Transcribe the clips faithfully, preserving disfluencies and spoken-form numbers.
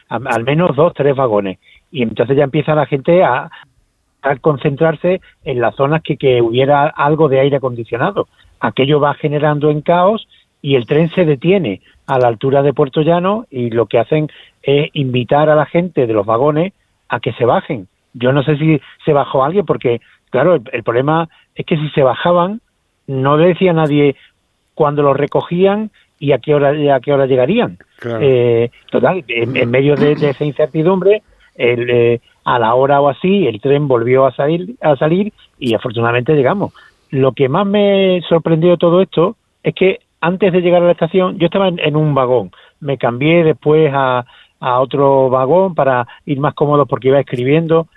a, al menos dos, tres vagones. Y entonces ya empieza la gente a, a concentrarse en las zonas que, que hubiera algo de aire acondicionado. Aquello va generando en caos y el tren se detiene a la altura de Puerto Llano y lo que hacen es invitar a la gente de los vagones a que se bajen. Yo no sé si se bajó alguien porque, claro, el, el problema es que si se bajaban no le decía a nadie cuándo los recogían y a qué hora, a qué hora llegarían. Claro. Eh, total, en, en medio de, de esa incertidumbre, el, eh, a la hora o así, el tren volvió a salir, a salir y afortunadamente llegamos. Lo que más me sorprendió de todo esto es que antes de llegar a la estación, yo estaba en, en un vagón, me cambié después a, a otro vagón para ir más cómodo porque iba escribiendo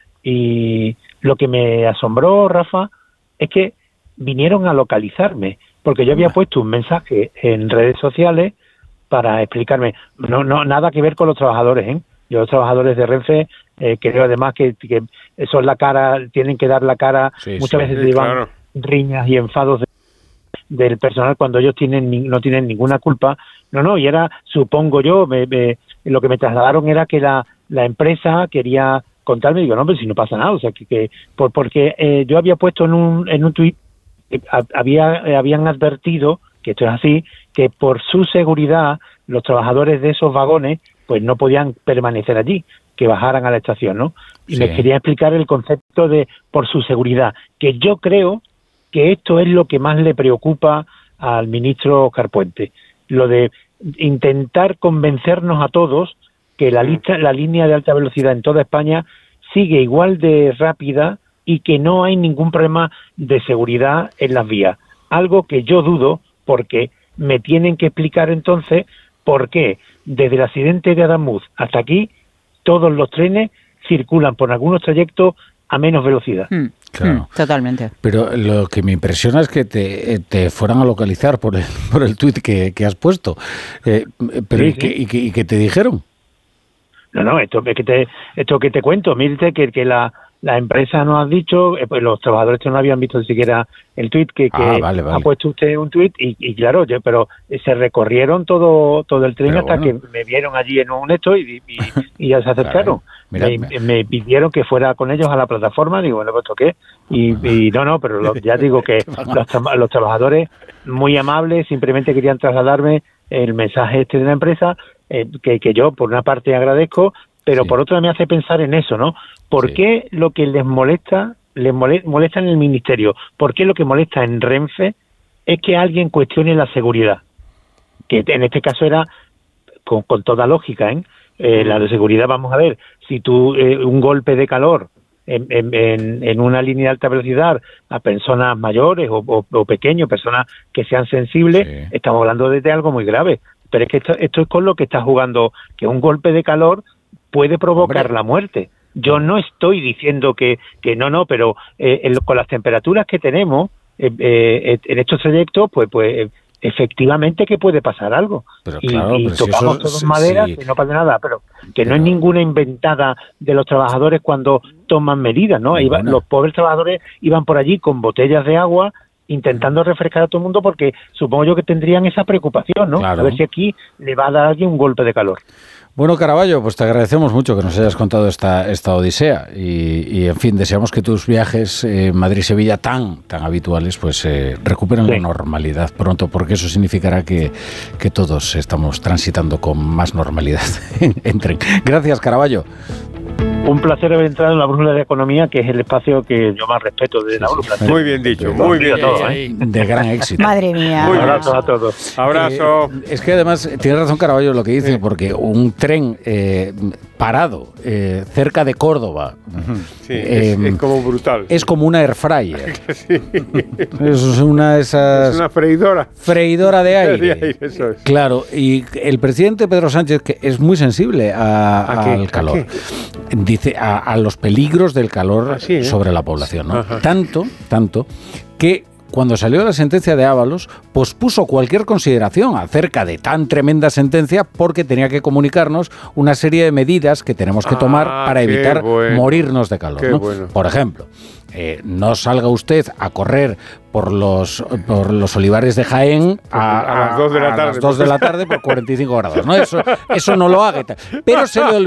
y lo que me asombró, Rafa, es que vinieron a localizarme, porque yo había puesto un mensaje en redes sociales para explicarme, no, no nada que ver con los trabajadores, ¿eh? Yo, los trabajadores de Renfe, eh, creo además que, que son la cara, tienen que dar la cara, sí, muchas sí, veces llevan claro. riñas y enfados de, del personal cuando ellos tienen no tienen ninguna culpa. No, no, y era, supongo yo, me, me, lo que me trasladaron era que la, la empresa quería contarme, y digo, no, pero si no pasa nada, o sea, que, que por, porque eh, yo había puesto en un, en un tuit, eh, había, eh, habían advertido, que esto es así, que por su seguridad los trabajadores de esos vagones pues no podían permanecer allí, que bajaran a la estación, ¿no? Y sí. me quería explicar el concepto de por su seguridad, que yo creo que esto es lo que más le preocupa al ministro Óscar Puente, lo de intentar convencernos a todos que la, lista, la línea de alta velocidad en toda España sigue igual de rápida y que no hay ningún problema de seguridad en las vías. Algo que yo dudo, porque me tienen que explicar entonces por qué desde el accidente de Adamuz hasta aquí todos los trenes circulan por algunos trayectos a menos velocidad. Mm, claro. mm, totalmente. Pero lo que me impresiona es que te, te fueran a localizar por el, por el tuit que, que has puesto. Eh, pero sí, ¿y, sí. Que, y, que, ¿Y qué te dijeron? No, no, esto que te, esto que te cuento, mírate que, que la, la empresa nos ha dicho, eh, pues los trabajadores no habían visto ni siquiera el tuit que, que ah, vale, vale. ha puesto usted un tuit y, y claro, yo, pero se recorrieron todo todo el tren pero hasta bueno. que me vieron allí en un esto y, y, y ya se acercaron. Mira, me, me, me pidieron que fuera con ellos a la plataforma, digo, bueno, pues ¿qué? Y, y no, no, pero lo, ya digo que los, tra- los trabajadores muy amables simplemente querían trasladarme el mensaje este de la empresa, eh, que, que yo por una parte agradezco, pero sí. por otra me hace pensar en eso, ¿no? ¿Por sí. qué lo que les molesta, les molesta, molesta en el Ministerio? ¿Por qué lo que molesta en Renfe es que alguien cuestione la seguridad? Que en este caso era con, con toda lógica, ¿eh? Eh, la de seguridad, vamos a ver, si tú eh, un golpe de calor en, en, en una línea de alta velocidad a personas mayores o, o, o pequeños, personas que sean sensibles, sí. estamos hablando de, de algo muy grave. Pero es que esto, esto es con lo que está jugando, que un golpe de calor puede provocar Hombre. la muerte. Yo no estoy diciendo que, que no, no, pero eh, en, con las temperaturas que tenemos eh, eh, en estos trayectos, pues, pues efectivamente que puede pasar algo. Pero y, claro, y pero tocamos si eso, todos madera, sí. que no pasa nada, pero que pero, no es ninguna inventada de los trabajadores cuando toman medidas, ¿no? Iba, los pobres trabajadores iban por allí con botellas de agua intentando refrescar a todo el mundo porque supongo yo que tendrían esa preocupación, ¿no? Claro. A ver si aquí le va a dar a alguien un golpe de calor. Bueno, Caraballo, pues te agradecemos mucho que nos hayas contado esta, esta odisea y, y, en fin, deseamos que tus viajes eh, Madrid-Sevilla tan, tan habituales pues eh, recuperen sí. la normalidad pronto, porque eso significará que, que todos estamos transitando con más normalidad en tren. Gracias, Caraballo. Un placer haber entrado en la Brújula de Economía, que es el espacio que yo más respeto de la Brújula. Muy bien dicho, muy bien. Todo, ¿eh? De gran éxito. Madre mía. Un abrazo a todos. Abrazo. Eh, es que además tiene razón Caraballo lo que dice, sí. porque un tren eh, parado eh, cerca de Córdoba sí, eh, es, es como brutal. Es como una air fryer. Sí. Es una de esas... Es una freidora. Freidora de aire. De aire eso es. Claro, y el presidente Pedro Sánchez, que es muy sensible a, ¿A al calor, dice a, a los peligros del calor Así, ¿eh? sobre la población, ¿no? Tanto, tanto, que cuando salió la sentencia de Ábalos, pospuso cualquier consideración acerca de tan tremenda sentencia porque tenía que comunicarnos una serie de medidas que tenemos que tomar ah, para evitar bueno, morirnos de calor, ¿no? Bueno. Por ejemplo, eh, no salga usted a correr por los por los olivares de Jaén a, a, a las dos de la tarde, a las dos de la tarde por cuarenta y cinco grados, ¿no? Eso, eso no lo haga. Pero se le olvidó